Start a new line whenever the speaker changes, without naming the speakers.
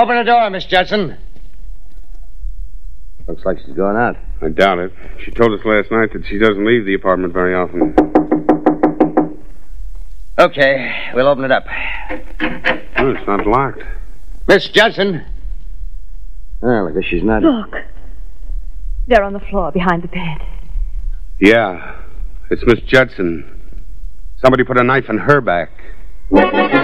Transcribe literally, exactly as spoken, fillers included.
Open the door, Miss Judson.
Looks like she's gone out.
I doubt it. She told us last night that she doesn't leave the apartment very often.
Okay, we'll open it up.
Oh, it's not locked.
Miss Judson.
Oh, I guess she's not...
Look. They're on the floor behind the bed.
Yeah, it's Miss Judson. Somebody put a knife in her back.